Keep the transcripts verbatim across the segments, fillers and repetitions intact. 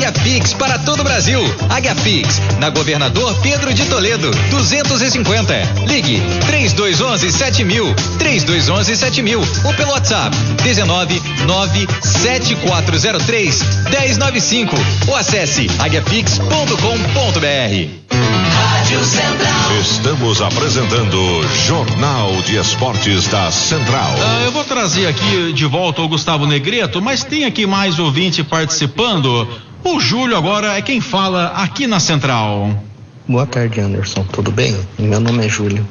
Águia Pix para todo o Brasil. Águia Pix, na Governador Pedro de Toledo, duzentos e cinquenta. Ligue três dois um um sete mil, três dois um um sete mil ou pelo WhatsApp dezenove nove sete quatro zero três um zero nove cinco ou acesse águia pix ponto com ponto br. Rádio Central. Estamos apresentando Jornal de Esportes da Central. Ah, eu vou trazer aqui de volta o Gustavo Negreto, mas tem aqui mais ouvinte participando. O Júlio agora é quem fala aqui na Central. Boa tarde, Anderson. Tudo bem? Meu nome é Júlio.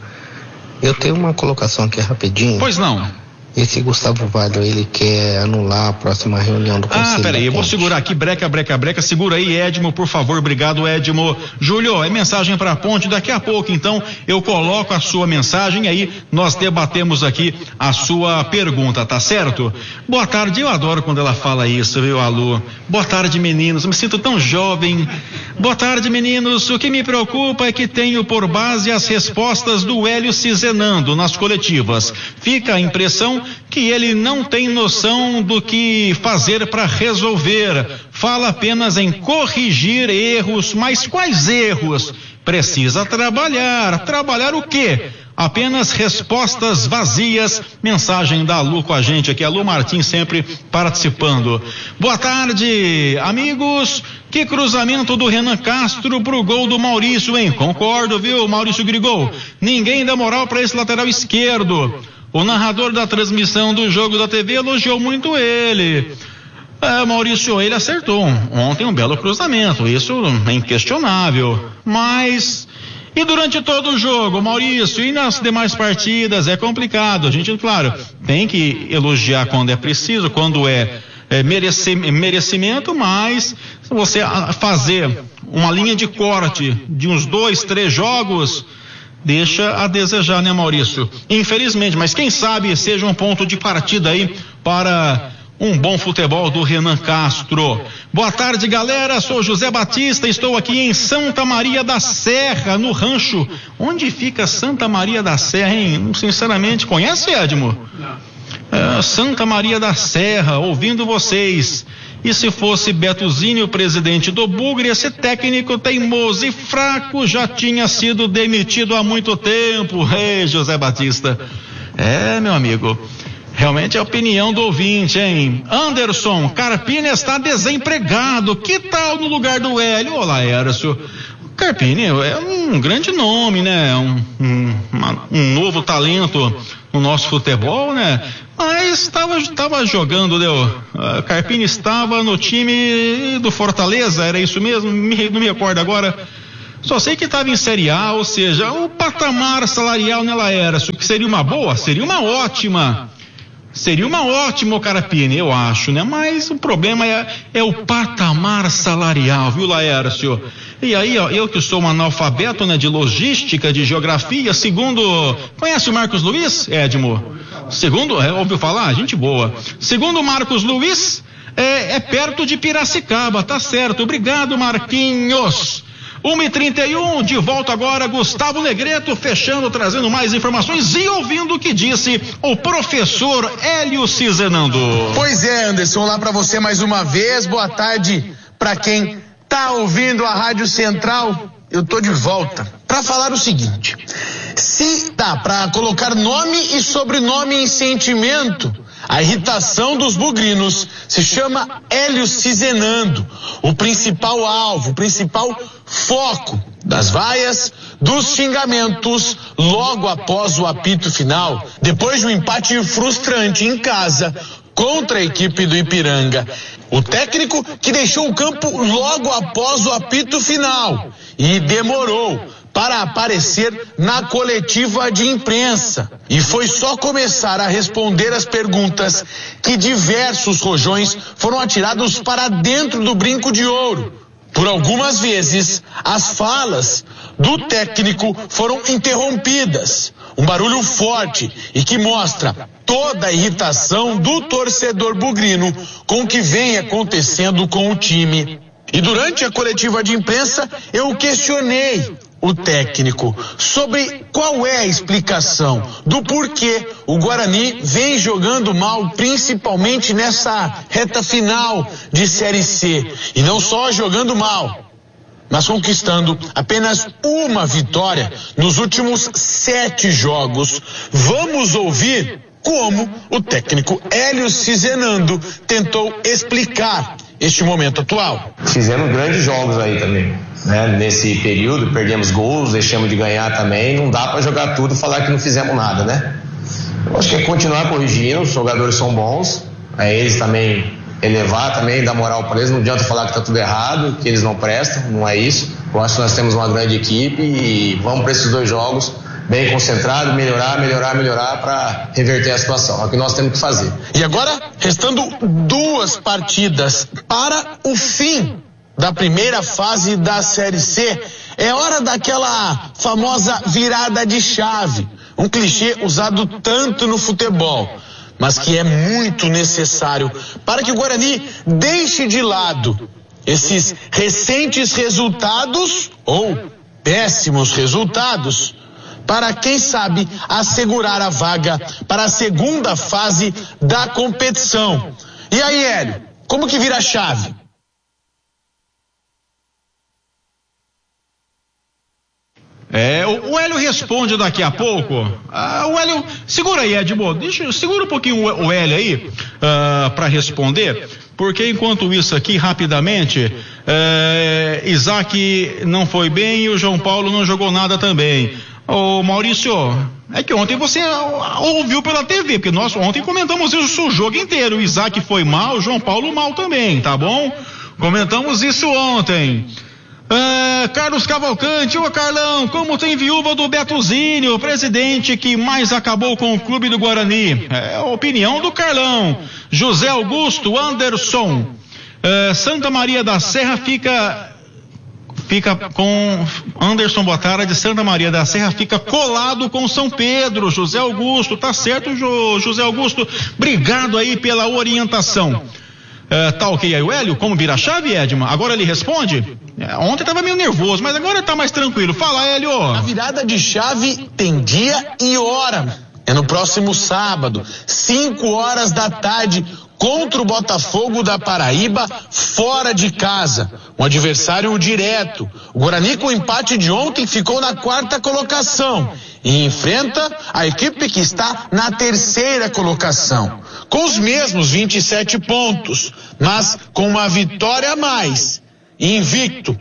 Eu tenho uma colocação aqui rapidinho. Pois não. Esse Gustavo Vale, ele quer anular a próxima reunião do Conselho. Ah, peraí, eu vou segurar aqui, breca, breca, breca, segura aí, Edmo, por favor, obrigado, Edmo. Júlio, é mensagem para a ponte, daqui a pouco, então, eu coloco a sua mensagem, aí nós debatemos aqui a sua pergunta, tá certo? Boa tarde, eu adoro quando ela fala isso, viu, Alô? Boa tarde, meninos, me sinto tão jovem. Boa tarde, meninos, o que me preocupa é que tenho por base as respostas do Hélio Cizenando nas coletivas. Fica a impressão que ele não tem noção do que fazer para resolver. Fala apenas em corrigir erros, mas quais erros? Precisa trabalhar. Trabalhar o quê? Apenas respostas vazias. Mensagem da Lu com a gente aqui, a Lu Martins sempre participando. Boa tarde, amigos. Que cruzamento do Renan Castro pro gol do Maurício, hein? Concordo, viu, Maurício Grigol? Ninguém dá moral para esse lateral esquerdo. O narrador da transmissão do jogo da T V elogiou muito ele. É, Maurício, ele acertou ontem um belo cruzamento, isso é inquestionável. Mas, e durante todo o jogo, Maurício, e nas demais partidas é complicado. A gente, claro, tem que elogiar quando é preciso, quando é, é mereci, merecimento, mas se você fazer uma linha de corte de uns dois, três jogos, deixa a desejar, né, Maurício? Infelizmente, mas quem sabe seja um ponto de partida aí para um bom futebol do Renan Castro. Boa tarde, galera, sou José Batista, estou aqui em Santa Maria da Serra, no rancho. Onde fica Santa Maria da Serra, hein? Sinceramente, conhece, Edmo? Não. É, Santa Maria da Serra, ouvindo vocês. E se fosse Betozinho o presidente do Bugre, esse técnico teimoso e fraco já tinha sido demitido há muito tempo. Ei, José Batista. É, meu amigo, realmente é a opinião do ouvinte, hein? Anderson, Carpini está desempregado. Que tal no lugar do Hélio? Olá, Ércio. Carpini é um grande nome, né? Um, um, uma, um novo talento no nosso futebol, né? Mas estava estava jogando, deu. Uh, Carpini estava no time do Fortaleza, era isso mesmo? Me, não me recordo agora. Só sei que estava em Série A, ou seja, o patamar salarial nela era, o que seria uma boa, seria uma ótima. Seria uma ótima, Carapini, eu acho, né? Mas o problema é, é o patamar salarial, viu, Laércio? E aí, ó, eu que sou um analfabeto, né, de logística, de geografia, segundo... Conhece o Marcos Luiz, Edmo? Segundo, é, ouviu falar? Gente boa. Segundo o Marcos Luiz, é, é perto de Piracicaba, tá certo. Obrigado, Marquinhos. uma e trinta e um, de volta agora, Gustavo Negreto, fechando, trazendo mais informações e ouvindo o que disse o professor Hélio Cizenando. Pois é, Anderson, olá pra você mais uma vez, boa tarde pra quem tá ouvindo a Rádio Central. Eu tô de volta pra falar o seguinte: se dá pra colocar nome e sobrenome em sentimento, a irritação dos bugrinos se chama Hélio Cizenando, o principal alvo, o principal foco das vaias, dos xingamentos logo após o apito final, depois de um empate frustrante em casa contra a equipe do Ipiranga. O técnico que deixou o campo logo após o apito final e demorou para aparecer na coletiva de imprensa. E foi só começar a responder as perguntas que diversos rojões foram atirados para dentro do brinco de ouro. Por algumas vezes, as falas do técnico foram interrompidas. Um barulho forte e que mostra toda a irritação do torcedor bugrino com o que vem acontecendo com o time. E durante a coletiva de imprensa, eu questionei o técnico sobre qual é a explicação do porquê o Guarani vem jogando mal, principalmente nessa reta final de Série C. E não só jogando mal, mas conquistando apenas uma vitória nos últimos sete jogos. Vamos ouvir como o técnico Hélio Cizenando tentou explicar este momento atual. Fizemos grandes jogos aí também, né? Nesse período, perdemos gols, deixamos de ganhar também. Não dá para jogar tudo e falar que não fizemos nada, né? Eu acho que é continuar corrigindo, os jogadores são bons, é eles também elevar, também dar moral para eles. Não adianta falar que tá tudo errado, que eles não prestam, não é isso. Eu acho que nós temos uma grande equipe e vamos para esses dois jogos bem concentrado, melhorar, melhorar, melhorar para reverter a situação. É o que nós temos que fazer. E agora, restando duas partidas para o fim da primeira fase da Série C, é hora daquela famosa virada de chave, um clichê usado tanto no futebol, mas que é muito necessário para que o Guarani deixe de lado esses recentes resultados ou péssimos resultados, para, quem sabe, assegurar a vaga para a segunda fase da competição. E aí, Hélio, como que vira a chave? É, o, o Hélio responde daqui a pouco. Ah, o Hélio, segura aí, Edmo, deixa, segura um pouquinho o, o Hélio aí, uh, para responder, porque enquanto isso aqui, rapidamente, uh, Isaac não foi bem e o João Paulo não jogou nada também. Ô Maurício, é que ontem você ouviu pela T V, porque nós ontem comentamos isso o jogo inteiro. O Isaac foi mal, o João Paulo mal também, tá bom? Comentamos isso ontem. Ah, Carlos Cavalcante, ô Carlão, como tem viúva do Betozinho, o presidente que mais acabou com o clube do Guarani? É a opinião do Carlão. José Augusto Anderson, ah, Santa Maria da Serra fica... Fica com Anderson Botara de Santa Maria da Serra, fica colado com São Pedro. José Augusto, tá certo, jo, José Augusto, obrigado aí pela orientação. É, tá ok aí o Hélio, como vira a chave, Edma? Agora ele responde? É, ontem tava meio nervoso, mas agora tá mais tranquilo. Fala, Hélio. A virada de chave tem dia e hora. É no próximo sábado, cinco horas da tarde, contra o Botafogo da Paraíba, fora de casa. Um adversário direto. O Guarani, com o empate de ontem, ficou na quarta colocação e enfrenta a equipe que está na terceira colocação, com os mesmos vinte e sete pontos, mas com uma vitória a mais. Invicto.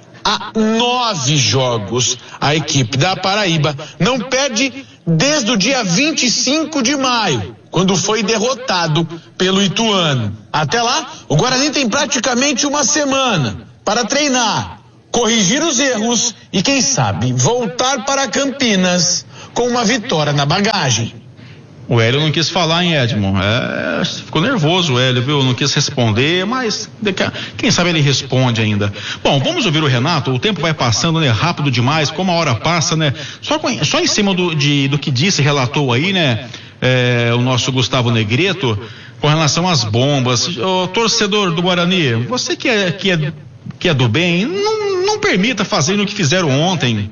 Há nove jogos, a equipe da Paraíba não perde desde o dia vinte e cinco de maio, quando foi derrotado pelo Ituano. Até lá, o Guarani tem praticamente uma semana para treinar, corrigir os erros e, quem sabe, voltar para Campinas com uma vitória na bagagem. O Hélio não quis falar, hein, Edmo? É, ficou nervoso o Hélio, viu? Não quis responder, mas quem sabe ele responde ainda. Bom, vamos ouvir o Renato. O tempo vai passando, né? Rápido demais, como a hora passa, né? Só, só em cima do, de, do que disse, relatou aí, né? É, o nosso Gustavo Negreto, com relação às bombas. O torcedor do Guarani, você que é, que é, que é do bem, não, não permita fazer o que fizeram ontem.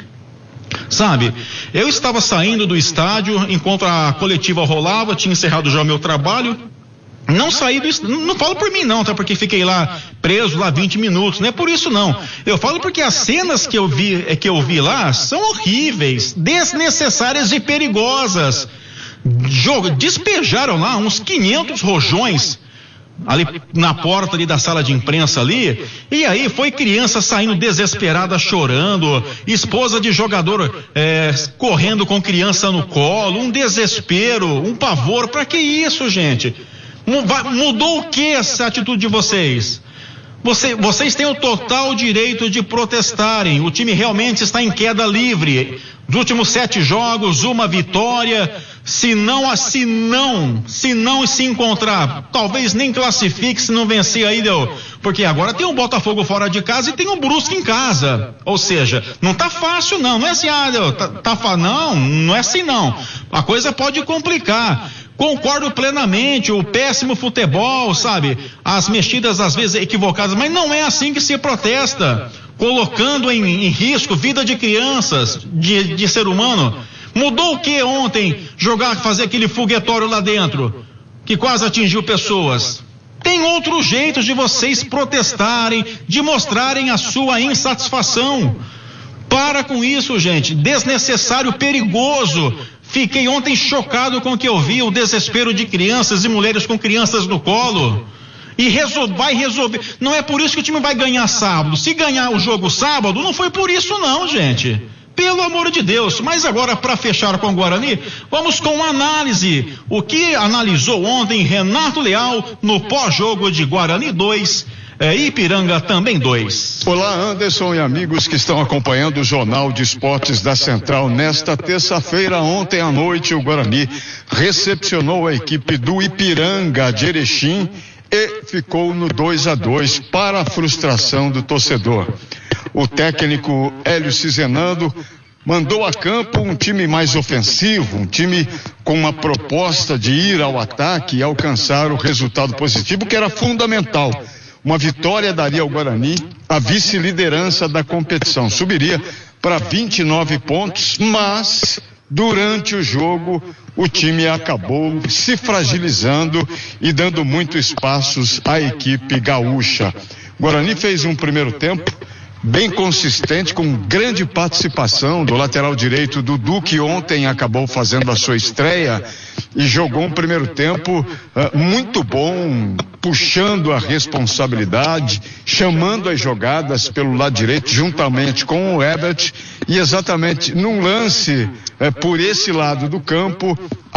Sabe, eu estava saindo do estádio enquanto a coletiva rolava, tinha encerrado já o meu trabalho, não saí do estádio, não falo por mim não, tá? Porque fiquei lá preso lá vinte minutos, não é por isso não, eu falo porque as cenas que eu vi, que eu vi lá são horríveis, desnecessárias e perigosas. Jogo, despejaram lá uns quinhentos rojões ali na porta ali da sala de imprensa ali, e aí foi criança saindo desesperada, chorando, esposa de jogador é, correndo com criança no colo, um desespero, um pavor. Pra que isso, gente? Mudou o que essa atitude de vocês? Você, vocês têm o total direito de protestarem. O time realmente está em queda livre. Dos últimos sete jogos, uma vitória. Se não, se não, se não se encontrar, talvez nem classifique se não vencer aí, deu. Porque agora tem um Botafogo fora de casa e tem um Brusque em casa. Ou seja, não tá fácil não, não é assim, ah, deu, tá, tá, não, não é assim não. A coisa pode complicar. Concordo plenamente, o péssimo futebol, sabe? As mexidas às vezes equivocadas, mas não é assim que se protesta. colocando em, em risco vida de crianças, de, de ser humano. Mudou o que ontem jogar, fazer aquele foguetório lá dentro, que quase atingiu pessoas? Tem outros jeitos de vocês protestarem, de mostrarem a sua insatisfação. Para com isso, gente, desnecessário, perigoso. Fiquei ontem chocado com o que eu vi, o desespero de crianças e mulheres com crianças no colo. E resol- vai resolver. Não é por isso que o time vai ganhar sábado. Se ganhar o jogo sábado, não foi por isso não, gente. Pelo amor de Deus. Mas agora, para fechar com o Guarani, vamos com análise. O que analisou ontem Renato Leal no pós-jogo de Guarani dois, é, Ipiranga também dois. Olá, Anderson e amigos que estão acompanhando o Jornal de Esportes da Central. Nesta terça-feira, ontem à noite, o Guarani recepcionou a equipe do Ipiranga de Erechim e ficou no dois a dois para a frustração do torcedor. O técnico Hélio Cizenando mandou a campo um time mais ofensivo, um time com uma proposta de ir ao ataque e alcançar o resultado positivo, que era fundamental. Uma vitória daria ao Guarani a vice-liderança da competição, subiria para vinte e nove pontos, mas durante o jogo o time acabou se fragilizando e dando muitos espaços à equipe gaúcha. O Guarani fez um primeiro tempo bem consistente, com grande participação do lateral direito Dudu, que ontem acabou fazendo a sua estreia e jogou um primeiro tempo uh, muito bom, puxando a responsabilidade, chamando as jogadas pelo lado direito, juntamente com o Herbert, e exatamente num lance uh, por esse lado do campo,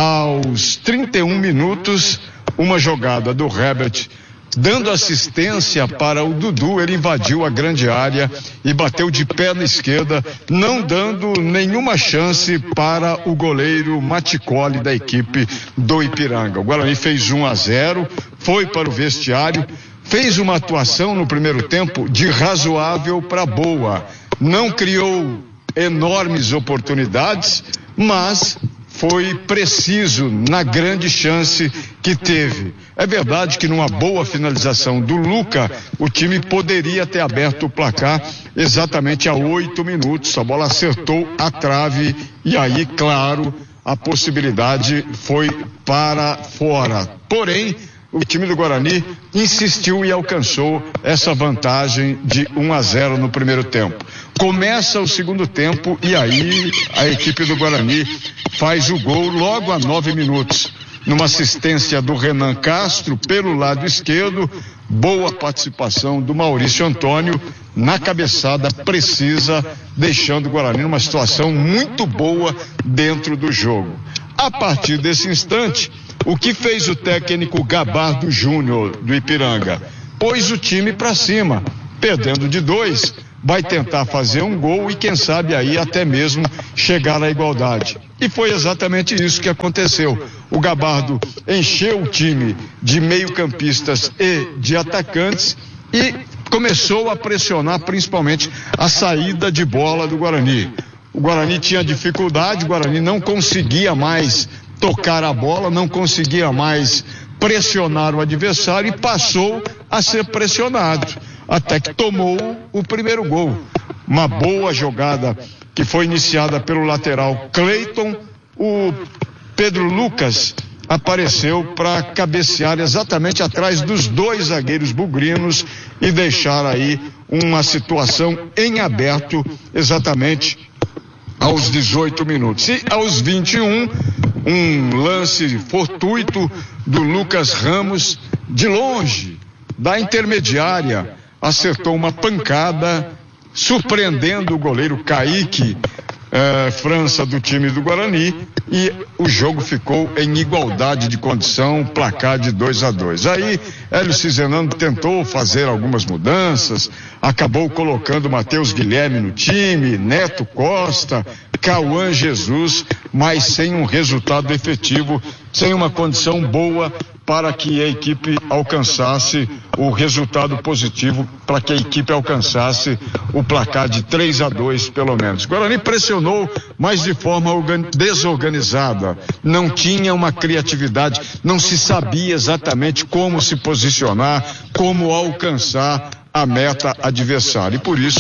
aos trinta e um minutos, uma jogada do Herbert dando assistência para o Dudu, ele invadiu a grande área e bateu de pé na esquerda, não dando nenhuma chance para o goleiro Maticoli da equipe do Ipiranga. O Guarani fez um a zero, foi para o vestiário, fez uma atuação no primeiro tempo de razoável para boa, não criou enormes oportunidades, mas foi preciso na grande chance que teve. É verdade que numa boa finalização do Luca, o time poderia ter aberto o placar exatamente a oito minutos. A bola acertou a trave e aí, claro, a possibilidade foi para fora. Porém, o time do Guarani insistiu e alcançou essa vantagem de um a zero no primeiro tempo. Começa o segundo tempo e aí a equipe do Guarani faz o gol logo a nove minutos. Numa assistência do Renan Castro pelo lado esquerdo, boa participação do Maurício Antônio na cabeçada precisa, deixando o Guarani numa situação muito boa dentro do jogo. A partir desse instante, o que fez o técnico Gabardo Júnior do Ipiranga? Pôs o time para cima, perdendo de dois, vai tentar fazer um gol e quem sabe aí até mesmo chegar à igualdade. E foi exatamente isso que aconteceu. O Gabardo encheu o time de meio-campistas e de atacantes e começou a pressionar principalmente a saída de bola do Guarani. O Guarani tinha dificuldade, o Guarani não conseguia mais tocar a bola, não conseguia mais pressionar o adversário e passou a ser pressionado, até que tomou o primeiro gol. Uma boa jogada que foi iniciada pelo lateral Cleiton, o Pedro Lucas apareceu para cabecear exatamente atrás dos dois zagueiros bugrinos e deixar aí uma situação em aberto exatamente aos dezoito minutos. E aos vinte e um, um lance fortuito do Lucas Ramos, de longe, da intermediária, acertou uma pancada, surpreendendo o goleiro Kaique eh, França do time do Guarani, e o jogo ficou em igualdade de condição, placar de dois a dois. Aí Hélio Cizenando tentou fazer algumas mudanças, acabou colocando Matheus Guilherme no time, Neto Costa, Cauã Jesus, mas sem um resultado efetivo, sem uma condição boa para que a equipe alcançasse o resultado positivo, para que a equipe alcançasse o placar de três a dois pelo menos. Guarani pressionou, mas de forma desorganizada, não tinha uma criatividade, não se sabia exatamente como se posicionar, como alcançar a meta adversária, e por isso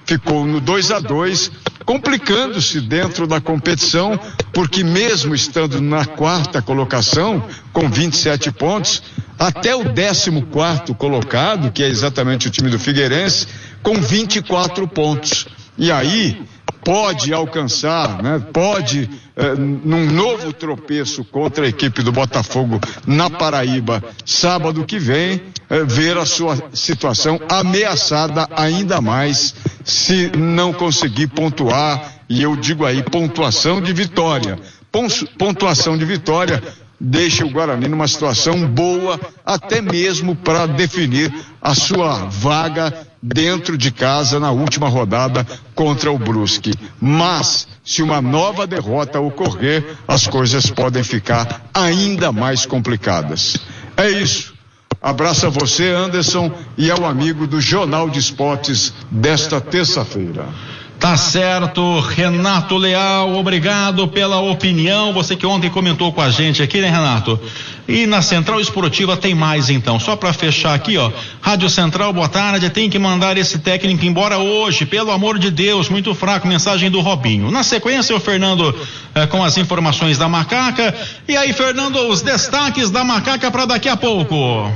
ficou no dois a dois, complicando-se dentro da competição, porque mesmo estando na quarta colocação, com vinte e sete pontos, até o décimo quarto colocado, que é exatamente o time do Figueirense, com vinte e quatro pontos. E aí pode alcançar, né? Pode, eh, num novo tropeço contra a equipe do Botafogo na Paraíba, sábado que vem, eh, ver a sua situação ameaçada ainda mais se não conseguir pontuar, e eu digo aí, pontuação de vitória. Pontuação de vitória deixa o Guarani numa situação boa, até mesmo para definir a sua vaga dentro de casa na última rodada contra o Brusque. Mas, se uma nova derrota ocorrer, as coisas podem ficar ainda mais complicadas. É isso. Abraço a você, Anderson, e ao amigo do Jornal de Esportes desta terça-feira. Tá certo, Renato Leal, obrigado pela opinião, você que ontem comentou com a gente aqui, né, Renato? E na Central Esportiva tem mais então, só para fechar aqui, ó, Rádio Central, boa tarde, tem que mandar esse técnico embora hoje, pelo amor de Deus, muito fraco, mensagem do Robinho. Na sequência, o Fernando eh, com as informações da Macaca, e aí, Fernando, os destaques da Macaca para daqui a pouco.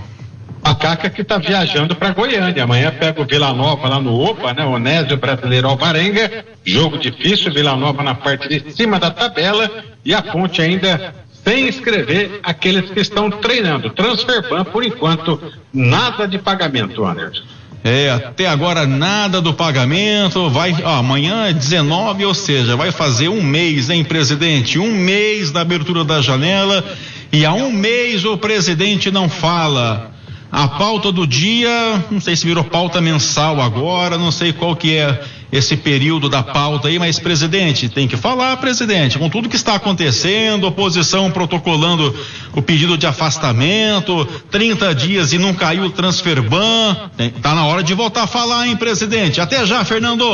Macaca que está viajando para Goiânia. Amanhã pega o Vila Nova lá no Opa, né? Onésio Brasileiro Alvarenga. Jogo difícil, Vila Nova na parte de cima da tabela. E a Ponte ainda sem escrever aqueles que estão treinando. Transfer ban, por enquanto, nada de pagamento, Anderson. É, até agora nada do pagamento, vai, ó, amanhã é dezenove, ou seja, vai fazer um mês, hein, presidente? Um mês da abertura da janela e há um mês o presidente não fala. A pauta do dia, não sei se virou pauta mensal agora, não sei qual que é esse período da pauta aí, mas presidente, tem que falar, presidente, com tudo que está acontecendo, oposição protocolando o pedido de afastamento, trinta dias e não caiu o transfer ban, tá na hora de voltar a falar, hein, presidente? Até já, Fernando.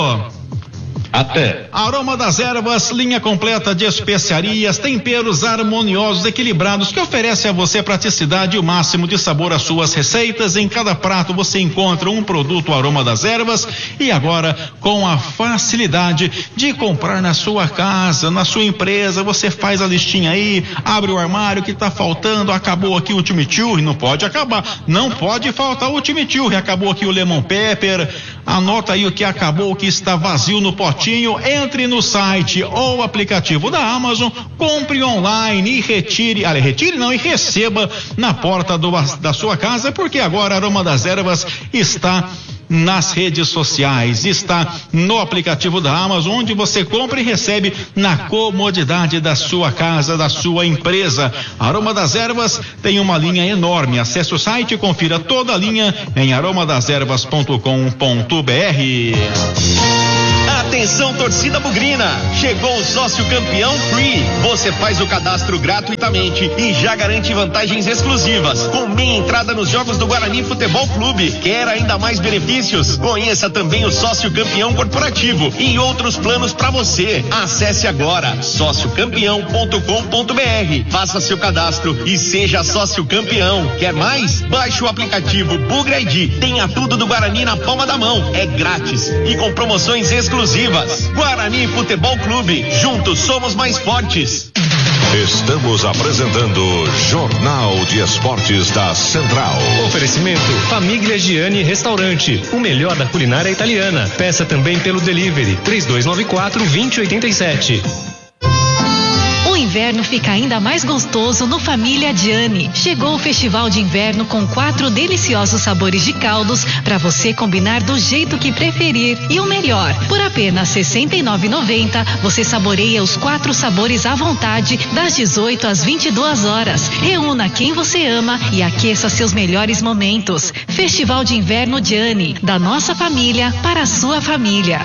Até. Aroma das Ervas, linha completa de especiarias, temperos harmoniosos, equilibrados, que oferece a você praticidade e o máximo de sabor às suas receitas. Em cada prato você encontra um produto Aroma das Ervas e agora com a facilidade de comprar na sua casa, na sua empresa, você faz a listinha aí, abre o armário que tá faltando, acabou aqui o chimichurri, não pode acabar, não pode faltar o chimichurri, acabou aqui o lemon pepper, anota aí o que acabou, o que está vazio no potinho. Entre no site ou aplicativo da Amazon, compre online e retire, ali, retire não, e receba na porta do, da sua casa, porque agora Aroma das Ervas está nas redes sociais, está no aplicativo da Amazon, onde você compra e recebe na comodidade da sua casa, da sua empresa. Aroma das Ervas tem uma linha enorme. Acesse o site e confira toda a linha em aroma das ervas ponto com ponto b r. Atenção, torcida bugrina, chegou o sócio campeão Free. Você faz o cadastro gratuitamente e já garante vantagens exclusivas, com meia entrada nos jogos do Guarani Futebol Clube. Quer ainda mais benefícios? Conheça também o sócio campeão corporativo e outros planos para você. Acesse agora sócio campeão ponto com ponto b r. Faça seu cadastro e seja sócio campeão. Quer mais? Baixe o aplicativo Bugra I D. Tenha tudo do Guarani na palma da mão. É grátis e com promoções exclusivas. Guarani Futebol Clube, juntos somos mais fortes. Estamos apresentando Jornal de Esportes da Central. Oferecimento Famiglia Gianni Restaurante, o melhor da culinária italiana. Peça também pelo delivery três dois nove quatro, dois zero oito sete. O inverno fica ainda mais gostoso no Família Gianni. Chegou o festival de inverno com quatro deliciosos sabores de caldos para você combinar do jeito que preferir. E o melhor, por apenas sessenta e nove reais e noventa centavos você saboreia os quatro sabores à vontade das dezoito às vinte e duas horas. Reúna quem você ama e aqueça seus melhores momentos. Festival de Inverno Gianni, da nossa família para a sua família.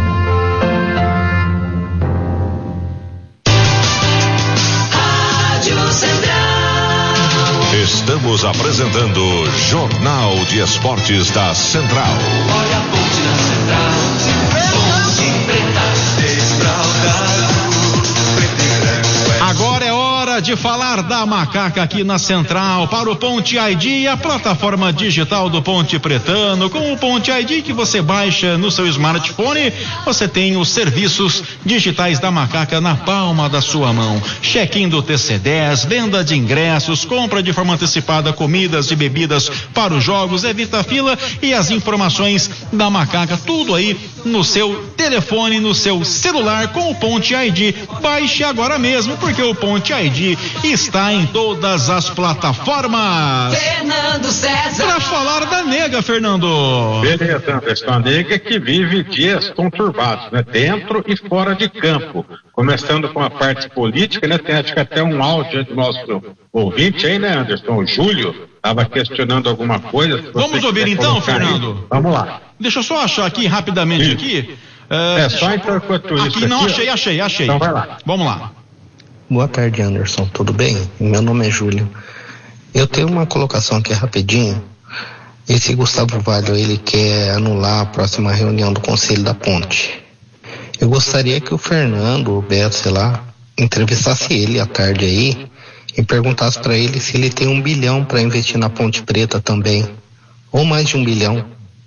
Estamos apresentando Jornal de Esportes da Central. Olha a ponte na Central, ponte preta, desbravado. Agora é hora de de falar da Macaca aqui na Central para o Ponte I D, a plataforma digital do Ponte Pretano. Com o Ponte I D que você baixa no seu smartphone, você tem os serviços digitais da Macaca na palma da sua mão. Check-in do T C dez, venda de ingressos, compra de forma antecipada, comidas e bebidas para os jogos, evita fila e as informações da Macaca, tudo aí no seu telefone, no seu celular com o Ponte I D. Baixe agora mesmo, porque o Ponte I D está em todas as plataformas. Fernando César. Para falar da nega, Fernando. Beleza, Anderson. A nega que vive dias conturbados, né? Dentro e fora de campo. Começando com a parte política, né? Tem acho que até um áudio do nosso ouvinte aí, né, Anderson? O Júlio estava questionando alguma coisa. Vamos ouvir então, Fernando? Aí. Vamos lá. Deixa eu só achar aqui rapidamente Sim. aqui. Uh, é só então enquanto isso. Aqui não, aqui, achei, achei, achei. Então vai lá. Vamos lá. Boa tarde, Anderson. Tudo bem? Meu nome é Júlio. Eu tenho uma colocação aqui rapidinho. Esse Gustavo Valho, ele quer anular a próxima reunião do Conselho da Ponte. Eu gostaria que o Fernando, o Beto, sei lá, entrevistasse ele à tarde aí e perguntasse para ele se ele tem um bilhão para investir na Ponte Preta também, ou mais de um bilhão.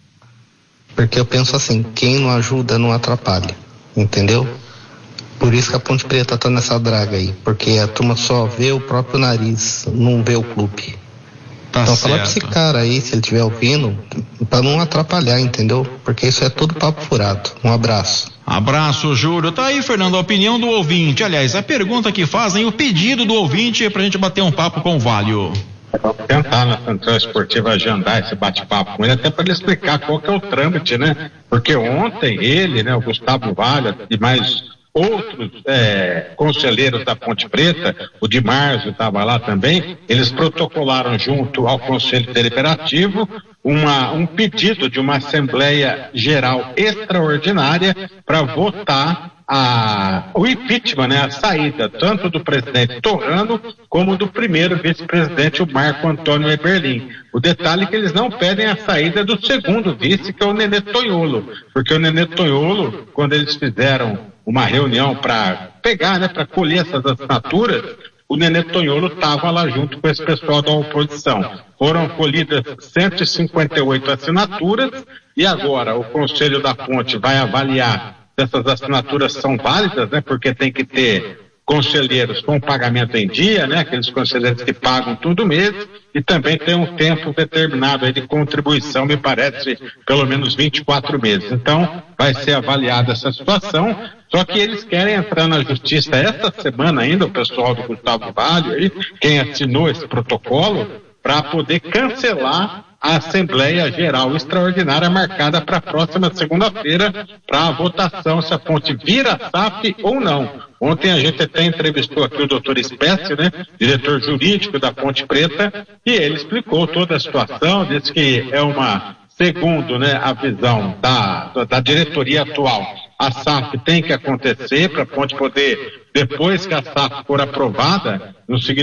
Porque eu penso assim, quem não ajuda não atrapalha, entendeu? Por isso que a Ponte Preta tá nessa draga aí, porque a turma só vê o próprio nariz, não vê o clube. Tá então fala pra esse cara aí, se ele estiver ouvindo, pra não atrapalhar, entendeu? Porque isso é tudo papo furado. Um abraço. Abraço, Júlio. Tá aí, Fernando, a opinião do ouvinte. Aliás, a pergunta que fazem, o pedido do ouvinte é pra gente bater um papo com o Valho. Vamos tentar na Central Esportiva agendar esse bate-papo com ele, até para ele explicar qual que é o trâmite, né? Porque ontem ele, né, o Gustavo Valha e mais outros é, conselheiros da Ponte Preta, o Di Marzio estava lá também, eles protocolaram junto ao Conselho Deliberativo uma, um pedido de uma Assembleia Geral Extraordinária para votar a, o impeachment, né, a saída tanto do presidente Torrano como do primeiro vice-presidente, o Marco Antônio Eberlin. O detalhe é que eles não pedem a saída do segundo vice, que é o Nenê Tonholo, porque o Nenê Tonholo, quando eles fizeram uma reunião para pegar, né, para colher essas assinaturas, o Nenê Tonholo estava lá junto com esse pessoal da oposição. Foram colhidas cento e cinquenta e oito assinaturas e agora o Conselho da Ponte vai avaliar se essas assinaturas são válidas, né, porque tem que ter conselheiros com pagamento em dia, né, aqueles conselheiros que pagam todo mês, e também tem um tempo determinado aí de contribuição, me parece, pelo menos vinte e quatro meses. Então, vai ser avaliada essa situação, só que eles querem entrar na justiça esta semana ainda, o pessoal do Gustavo Valho, aí, quem assinou esse protocolo, para poder cancelar a Assembleia Geral Extraordinária marcada para a próxima segunda-feira para a votação se a ponte vira S A F ou não. Ontem a gente até entrevistou aqui o doutor Espécie, né, diretor jurídico da Ponte Preta, e ele explicou toda a situação, disse que é uma, segundo, né, a visão da, da diretoria atual, a S A F tem que acontecer para a ponte poder, depois que a S A F for aprovada, não significa